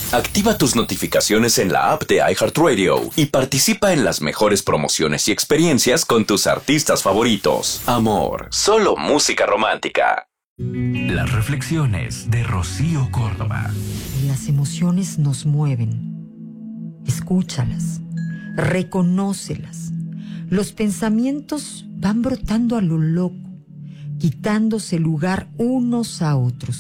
Activa tus notificaciones en la app de iHeartRadio y participa en las mejores promociones y experiencias con tus artistas favoritos. Amor, solo música romántica. Las reflexiones de Rocío Córdoba. Las emociones nos mueven. Escúchalas, reconócelas. Los pensamientos van brotando a lo loco, quitándose lugar unos a otros.